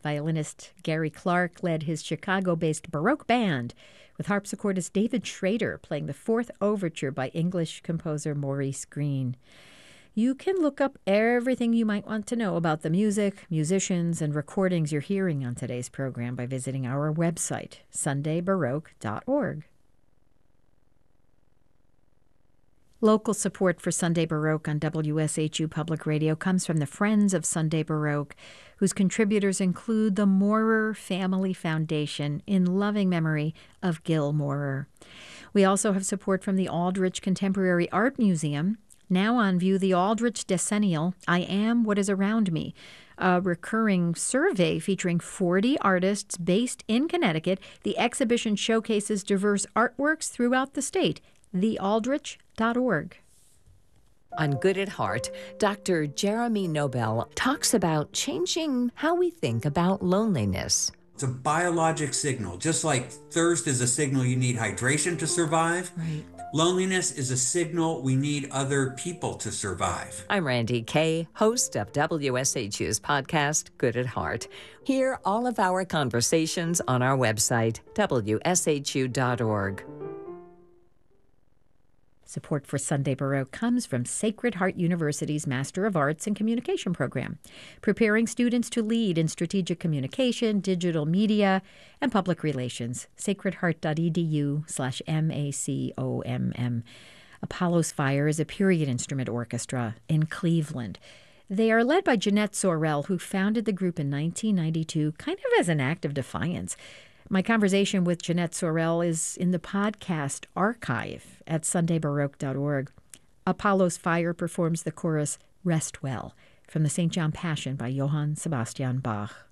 Violinist Gary Clark led his Chicago-based Baroque band, with harpsichordist David Schrader playing the fourth overture by English composer Maurice Greene. You can look up everything you might want to know about the music, musicians, and recordings you're hearing on today's program by visiting our website, sundaybaroque.org. Local support for Sunday Baroque on WSHU Public Radio comes from the Friends of Sunday Baroque, whose contributors include the Maurer Family Foundation in loving memory of Gil Maurer. We also have support from the Aldrich Contemporary Art Museum. Now on view, the Aldrich Decennial, I Am What Is Around Me, a recurring survey featuring 40 artists based in Connecticut. The exhibition showcases diverse artworks throughout the state. thealdrich.org. On Good at Heart, Dr. Jeremy Nobel talks about changing how we think about loneliness. It's a biologic signal. Just like thirst is a signal you need hydration to survive, Right. Loneliness is a signal we need other people to survive. I'm Randy Kay, host of WSHU's podcast, Good at Heart. Hear all of our conversations on our website, WSHU.org. Support for Sunday Baroque comes from Sacred Heart University's Master of Arts in Communication program, preparing students to lead in strategic communication, digital media, and public relations. sacredheart.edu/MACOMM. Apollo's Fire is a period instrument orchestra in Cleveland. They are led by Jeanette Sorrell, who founded the group in 1992, kind of as an act of defiance. My conversation with Jeanette Sorrell is in the podcast archive at sundaybaroque.org. Apollo's Fire performs the chorus Rest Well from the St. John Passion by Johann Sebastian Bach.